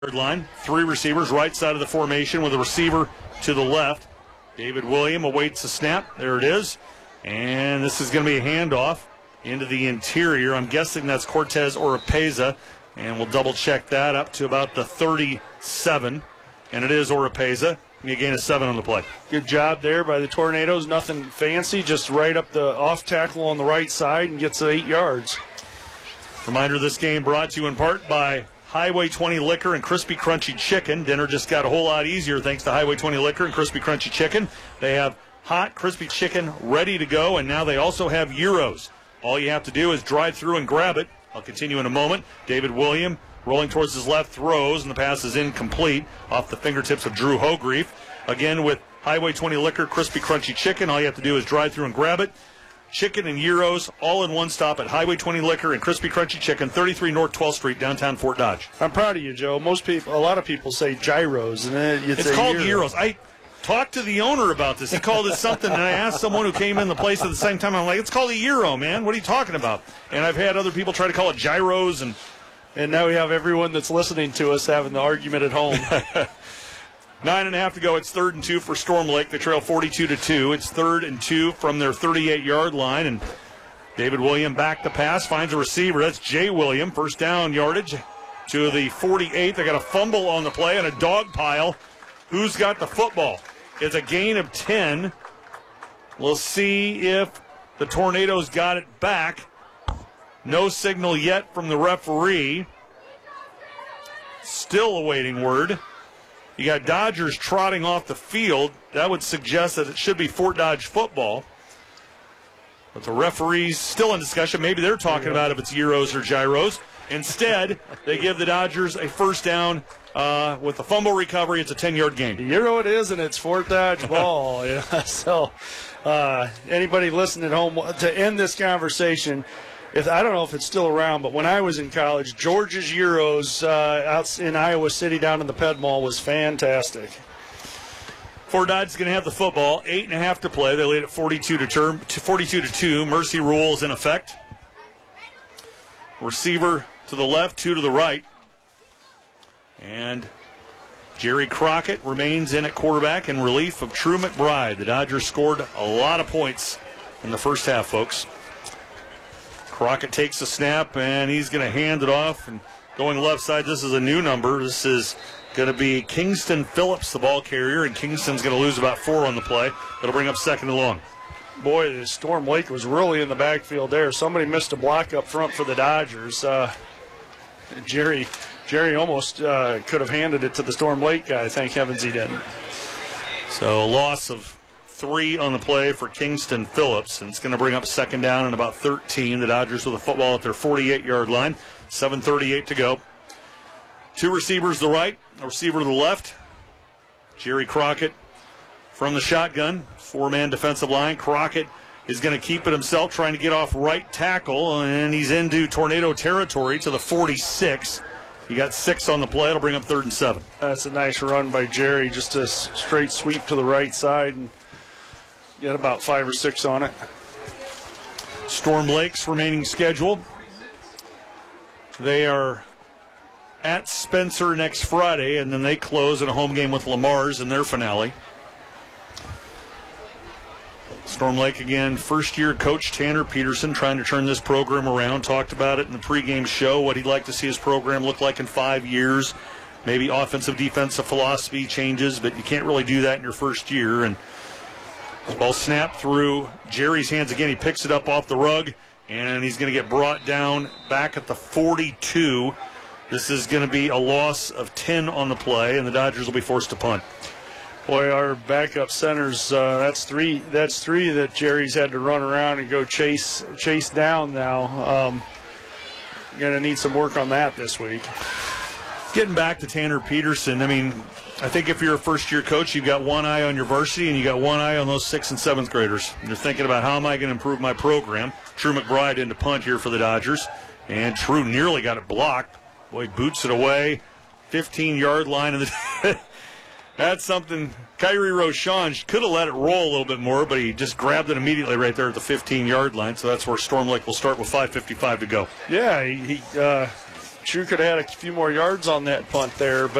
line. Three receivers, right side of the formation with a receiver to the left. David William awaits the snap. There it is. And this is going to be a handoff into the interior. I'm guessing that's Cortez Oropeza. And we'll double check that up to about the 37. And it is Oropeza. You gain a 7 on the play. Good job there by the Tornadoes. Nothing fancy, just right up the off tackle on the right side and gets 8 yards. Reminder, this game brought to you in part by Highway 20 Liquor and Crispy Crunchy Chicken. Dinner just got a whole lot easier thanks to Highway 20 Liquor and Crispy Crunchy Chicken. They have hot, crispy chicken ready to go, and now they also have gyros. All you have to do is drive through and grab it. I'll continue in a moment. David William rolling towards his left, throws, and the pass is incomplete off the fingertips of Drew Hogreef. Again, with Highway 20 Liquor, Crispy Crunchy Chicken, all you have to do is drive through and grab it. Chicken and gyros, all in one stop at Highway 20 Liquor and Crispy Crunchy Chicken, 33 North 12th Street, downtown Fort Dodge. I'm proud of you, Joe. A lot of people say gyros, and it's called gyros. I talked to the owner about this. He called it something, and I asked someone who came in the place at the same time. I'm like, it's called a gyro, man. What are you talking about? And I've had other people try to call it gyros, and now we have everyone that's listening to us having the argument at home. 9.5 to go. It's 3rd and 2 for Storm Lake. They trail 42-2. It's 3rd and 2 from their 38-yard line. And David William back to pass, finds a receiver. That's Jay William. First down yardage to the 48. They got a fumble on the play and a dog pile. Who's got the football? It's a gain of 10. We'll see if the Tornadoes got it back. No signal yet from the referee. Still awaiting word. You got Dodgers trotting off the field. That would suggest that it should be Fort Dodge football. But the referee's still in discussion. Maybe they're talking about if it's gyros or gyros. Instead, they give the Dodgers a first down with the fumble recovery. It's a 10-yard gain. Gyro it is, and it's Fort Dodge ball. Yeah. So anybody listening at home, to end this conversation, I don't know if it's still around, but when I was in college, George's Gyros out in Iowa City down in the Ped Mall was fantastic. Fort Dodge is going to have the football. 8.5 to play. They lead at 42-2. Mercy rule is in effect. Receiver to the left, 2 to the right. And Jerry Crockett remains in at quarterback in relief of True McBride. The Dodgers scored a lot of points in the first half, folks. Crockett takes the snap, and he's going to hand it off. And going left side, this is a new number. This is going to be Kingston Phillips, the ball carrier, and Kingston's going to lose about 4 on the play. That'll bring up 2nd and long. Boy, the Storm Lake was really in the backfield there. Somebody missed a block up front for the Dodgers. Jerry almost could have handed it to the Storm Lake guy. Thank heavens he didn't. So a loss of 3 on the play for Kingston Phillips, and it's going to bring up 2nd down and about 13. The Dodgers with the football at their 48-yard line. 7:38 to go. 2 receivers to the right, a receiver to the left. Jerry Crockett from the shotgun. 4-man defensive line. Crockett is going to keep it himself, trying to get off right tackle, and he's into Tornado territory to the 46. He got 6 on the play. It'll bring up 3rd and 7. That's a nice run by Jerry. Just a straight sweep to the right side and get about 5 or 6 on it. Storm Lake's remaining schedule. They are at Spencer next Friday, and then they close in a home game with Lamar's in their finale. Storm Lake again, first-year coach Tanner Peterson trying to turn this program around. Talked about it in the pregame show, what he'd like to see his program look like in 5 years. Maybe offensive, defensive philosophy changes, but you can't really do that in your first year. And the ball snapped through Jerry's hands again. He picks it up off the rug, and he's going to get brought down back at the 42. This is going to be a loss of 10 on the play, and the Dodgers will be forced to punt. Boy, our backup centers, that's three that Jerry's had to run around and go chase down now. Going to need some work on that this week. Getting back to Tanner Peterson, I mean, I think if you're a first-year coach, you've got one eye on your varsity and you got one eye on those 6th and 7th graders. You're thinking about how am I going to improve my program. True McBride into punt here for the Dodgers, and True nearly got it blocked. Boy, boots it away, 15-yard line. And that's something. Kyrie Rochon could have let it roll a little bit more, but he just grabbed it immediately right there at the 15-yard line. So that's where Storm Lake will start with 5:55 to go. Yeah, he Sure could have had a few more yards on that punt there.